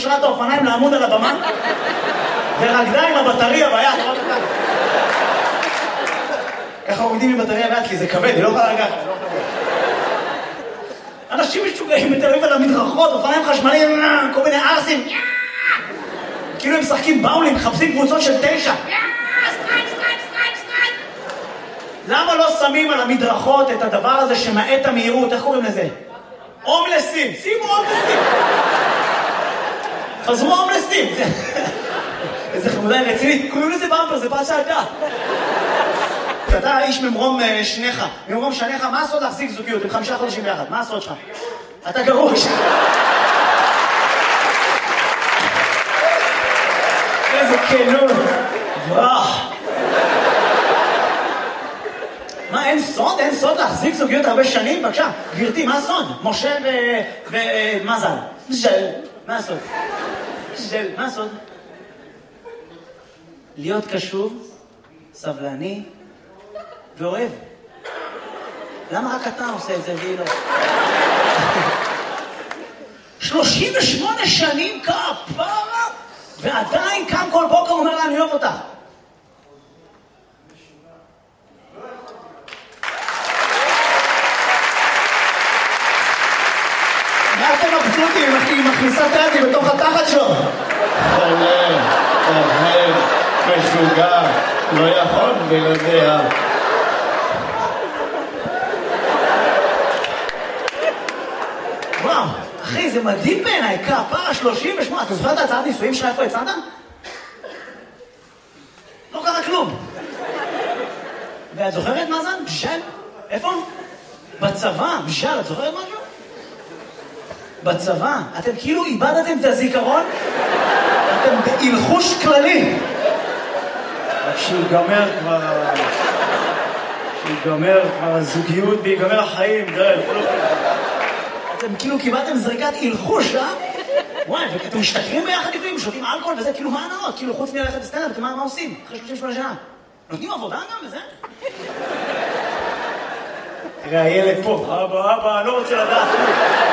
משאירה את האופניים לעמוד על הבמה, ורקדה עם הבטריה ביד, לראות אותה. ככה עומדים עם בטריה ביד, כי זה כבד, היא לא יכולה לגעת. אנשים משוגעים בתל אביב על המדרכות, אופניים חשמליים, כל מיני ארסים. כאילו הם משחקים באולים, מחפשים קבוצות של 9. למה לא שמים על המדרכות את הדבר הזה שמעט המהירות? איך קוראים לזה? הומלסים. שימו הומלסים. חזרו הומלסים. איזה חמודה רצינית. קוראים לזה במפר, זה פעם שעדה. אתה איש ממרום שניך, ממרום שניך, מה הסוד להחזיק זוגיות? עם 5 חודשים ביחד, מה הסוד שלך? אתה גרוש. איזה כנות. ברח. מה, אין סוד? אין סוד להחזיק זוגיות הרבה שנים? בבקשה, גברתי, מה הסוד? משה ומזל. מה הסוד? מה הסוד? להיות קשוב, סבלני ואוהב. למה רק אתה עושה את זה והיא לא? 38 שנים כפרה, ועדיין קם כל בוקר אומר לה, אני אוהב אותך. מה אתם מבסוטים? היא מכניסה את היד בתוך התחת שלו. חולה, אוהב, משוגע, לא יכול בלעדיה. וואו, אחי, זה מדהים בעיניי, כפרה 38. אתה זוכר את ההצעת נישואים שלך איפה יצאת? לא קרה כלום. ואת זוכרת מה זה? בשל? איפה? בצבא, בשל, את זוכרת משהו? בצבא, אתם כאילו איבדתם את הזיכרון, אתם בהלחוש כללי. כשיגמר כבר הזוגיות ויגמר החיים, אתם כאילו קיבלתם זריקת הלחוש, אה? וואי, ואתם משתכרים ביחד לפעמים, שותים אלכוהול וזה, כאילו מה הנאות? כאילו חוץ מללכת לסטנדאפ, מה עושים? אחרי 38 שנה. נותנים עבודה גם וזה? תראה, הילד פה, אבא, אני לא רוצה לדעת.